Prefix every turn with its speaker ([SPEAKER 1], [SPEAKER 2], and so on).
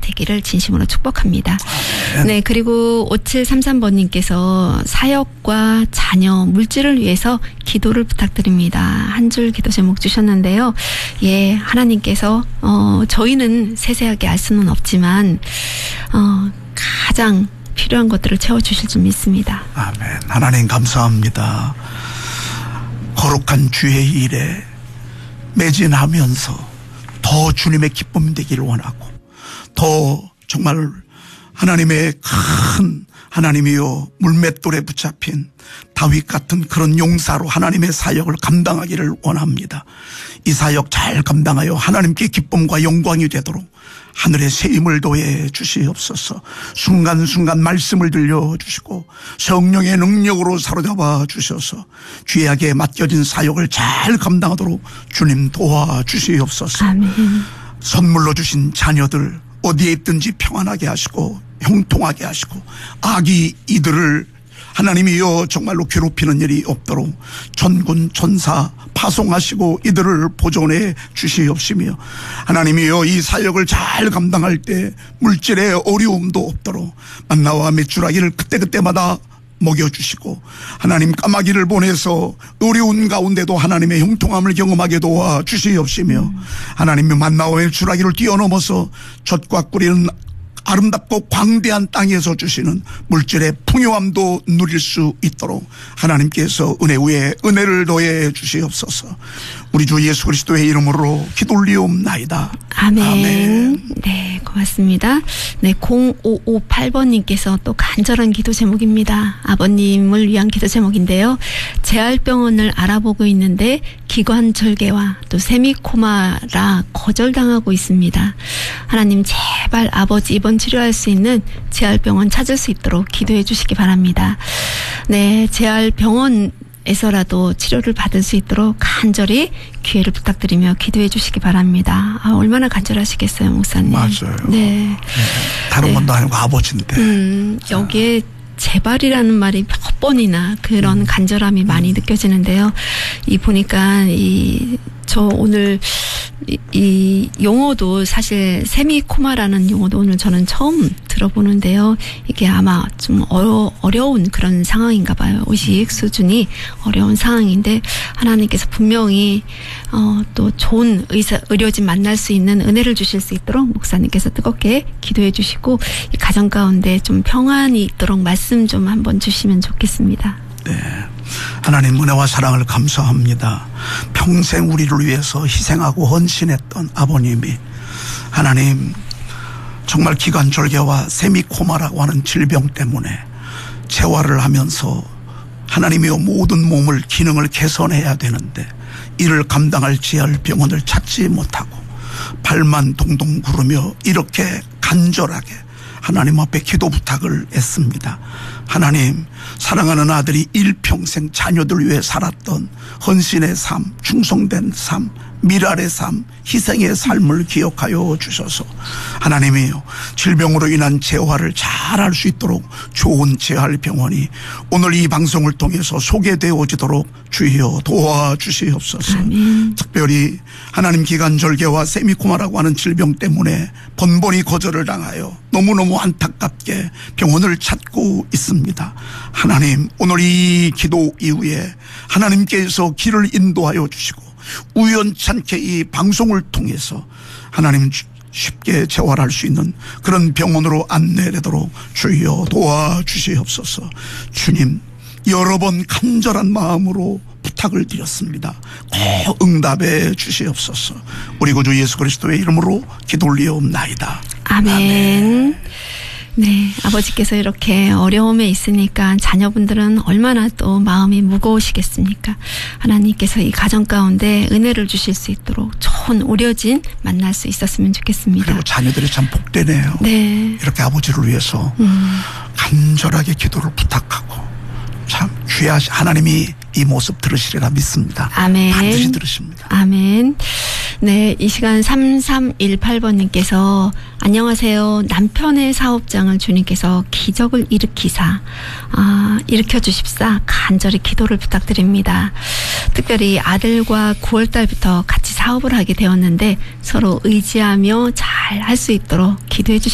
[SPEAKER 1] 되기를 진심으로 축복합니다. 네, 그리고 5733번님께서 사역과 자녀, 물질을 위해서 기도를 부탁드립니다. 한 줄 기도 제목 주셨는데요. 예, 하나님께서 저희는 세세하게 알 수는 없지만 가장 필요한 것들을 채워주실 줄 믿습니다.
[SPEAKER 2] 아멘. 하나님 감사합니다. 거룩한 주의 일에 매진하면서 더 주님의 기쁨 되기를 원하고 더 정말 하나님의 큰 하나님이요 물맷돌에 붙잡힌 다윗 같은 그런 용사로 하나님의 사역을 감당하기를 원합니다. 이 사역 잘 감당하여 하나님께 기쁨과 영광이 되도록 하늘의 새 힘을 더해 주시옵소서. 순간순간 말씀을 들려주시고 성령의 능력으로 사로잡아 주셔서 귀하게 맡겨진 사역을 잘 감당하도록 주님 도와주시옵소서.
[SPEAKER 1] 아멘.
[SPEAKER 2] 선물로 주신 자녀들 어디에 있든지 평안하게 하시고 형통하게 하시고 악이 이들을 하나님이여 정말로 괴롭히는 일이 없도록 전군 전사 파송하시고 이들을 보존해 주시옵시며 하나님이여 이 사역을 잘 감당할 때 물질의 어려움도 없도록 만나와 메추라기를 그때그때마다 먹여주시고 하나님 까마귀를 보내서 어려운 가운데도 하나님의 형통함을 경험하게 도와주시옵시며 하나님의 만나와 메추라기를 뛰어넘어서 젖과 꿀이는 아름답고 광대한 땅에서 주시는 물질의 풍요함도 누릴 수 있도록 하나님께서 은혜 위에 은혜를 더해 주시옵소서. 우리 주 예수 그리스도의 이름으로 기도 올리옵나이다.
[SPEAKER 1] 아멘.
[SPEAKER 2] 아멘.
[SPEAKER 1] 네, 고맙습니다. 네, 0558번님께서 또 간절한 기도 제목입니다. 아버님을 위한 기도 제목인데요. 재활병원을 알아보고 있는데 기관절개와 또 세미코마라 거절당하고 있습니다. 하나님 제발 아버지 이번 치료할 수 있는 재활병원 찾을 수 있도록 기도해 주시기 바랍니다. 네, 재활병원에서라도 치료를 받을 수 있도록 간절히 기회를 부탁드리며 기도해 주시기 바랍니다. 얼마나 간절하시겠어요, 목사님.
[SPEAKER 2] 맞아요.
[SPEAKER 1] 네.
[SPEAKER 2] 다른 건도 아니고 아버지인데.
[SPEAKER 1] 여기에 제발이라는 말이 몇 번이나 그런 간절함이 많이 느껴지는데요. 보니까 저 오늘 이 용어도 사실 세미코마라는 용어도 오늘 저는 처음 들어보는데요. 이게 아마 좀 어려운 그런 상황인가 봐요. 의식 수준이 어려운 상황인데 하나님께서 분명히 또 좋은 의료진 만날 수 있는 은혜를 주실 수 있도록 목사님께서 뜨겁게 기도해 주시고 이 가정 가운데 좀 평안이 있도록 말씀 좀 한번 주시면 좋겠습니다.
[SPEAKER 2] 네. 하나님 은혜와 사랑을 감사합니다. 평생 우리를 위해서 희생하고 헌신했던 아버님이 하나님 정말 기관절개와 세미코마라고 하는 질병 때문에 재활을 하면서 하나님의 모든 몸을 기능을 개선해야 되는데 이를 감당할 재활병원을 찾지 못하고 발만 동동 구르며 이렇게 간절하게 하나님 앞에 기도 부탁을 했습니다. 하나님, 사랑하는 아들이 일평생 자녀들 위해 살았던 헌신의 삶, 충성된 삶, 미랄의 삶, 희생의 삶을 기억하여 주셔서 하나님이요 질병으로 인한 재활을 잘할 수 있도록 좋은 재활병원이 오늘 이 방송을 통해서 소개되어지도록 주여 도와주시옵소서. 아멘. 특별히 하나님 기관절개와 세미코마라고 하는 질병 때문에 번번이 거절을 당하여 너무너무 안타깝게 병원을 찾고 있습니다. 하나님 오늘 이 기도 이후에 하나님께서 길을 인도하여 주시고 우연찮게 이 방송을 통해서 하나님 쉽게 재활할 수 있는 그런 병원으로 안내되도록 주여 도와주시옵소서. 주님 여러 번 간절한 마음으로 부탁을 드렸습니다. 꼭 응답해 주시옵소서. 우리 구주 예수 그리스도의 이름으로 기도 올리옵나이다.
[SPEAKER 1] 아멘. 아멘. 네, 아버지께서 이렇게 어려움에 있으니까 자녀분들은 얼마나 또 마음이 무거우시겠습니까? 하나님께서 이 가정 가운데 은혜를 주실 수 있도록 좋은 의료진 만날 수 있었으면 좋겠습니다.
[SPEAKER 2] 그리고 자녀들이 참 복되네요.
[SPEAKER 1] 네.
[SPEAKER 2] 이렇게 아버지를 위해서 간절하게 기도를 부탁하고 참 귀하신 하나님이 이 모습 들으시리라 믿습니다.
[SPEAKER 1] 아멘.
[SPEAKER 2] 반드시 들으십니다.
[SPEAKER 1] 아멘. 네, 이 시간 3318번님께서 안녕하세요. 남편의 사업장을 주님께서 기적을 일으켜 주십사 간절히 기도를 부탁드립니다. 특별히 아들과 9월달부터 같이 사업을 하게 되었는데 서로 의지하며 잘 할 수 있도록 기도해 주시기